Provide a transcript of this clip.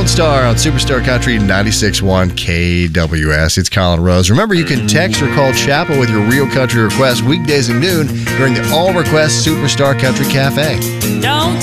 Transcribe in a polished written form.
Lone Star on Superstar Country 96.1 KWS. It's Colin Rose. Remember, you can text or call Chapel with your Real Country request weekdays at noon during the All Request Superstar Country Cafe. Don't